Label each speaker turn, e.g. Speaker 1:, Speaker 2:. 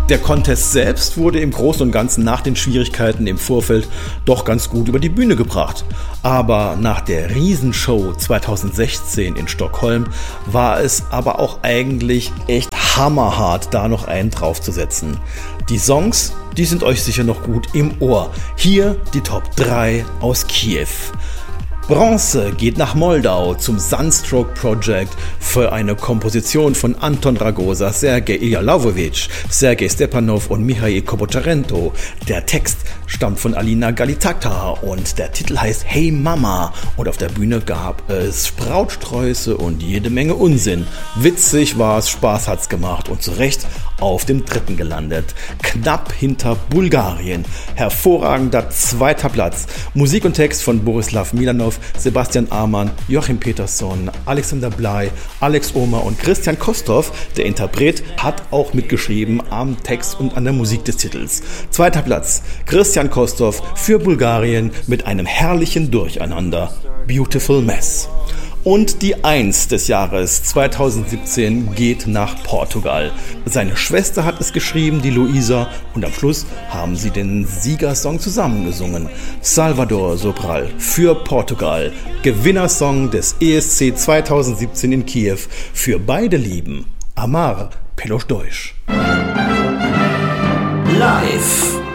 Speaker 1: Der Contest selbst wurde im Großen und Ganzen nach den Schwierigkeiten im Vorfeld doch ganz gut über die Bühne gebracht. Aber nach der Riesenshow 2016 in Stockholm war es aber auch eigentlich echt hammerhart, da noch einen draufzusetzen. Die Songs, die sind euch sicher noch gut im Ohr. Hier die Top 3 aus Kiew. Bronze geht nach Moldau zum Sunstroke Project für eine Komposition von Anton Ragosa, Sergei Iljalovovic, Sergei Stepanov und Michail Kobotarento. Der Text stammt von Alina Galitata und der Titel heißt Hey Mama. Und auf der Bühne gab es Sprautsträuße und jede Menge Unsinn. Witzig war es, Spaß hat's gemacht und zu Recht auf dem 3. gelandet. Knapp hinter Bulgarien. Hervorragender 2. Platz. Musik und Text von Borislav Milanov, Sebastian Amann, Joachim Peterson, Alexander Bley, Alex Ohmer und Christian Kostov. Der Interpret hat auch mitgeschrieben am Text und an der Musik des Titels. 2. Platz. Christian Kostov für Bulgarien mit einem herrlichen Durcheinander. Beautiful Mess. Und die 1 des Jahres 2017 geht nach Portugal. Seine Schwester hat es geschrieben, die Luisa, und am Schluss haben sie den Siegersong zusammengesungen. Salvador Sobral für Portugal, Gewinnersong des ESC 2017 in Kiew. Für beide Lieben, Amar pelos dois.
Speaker 2: Live.